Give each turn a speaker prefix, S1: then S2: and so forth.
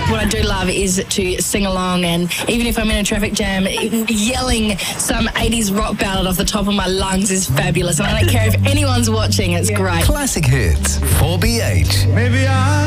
S1: What I do love is to sing along, and even if I'm in a traffic jam, yelling some 80s rock ballad off the top of my lungs is fabulous. And I don't care if anyone's watching, it's great.
S2: Classic Hits, 4BH.
S3: Maybe I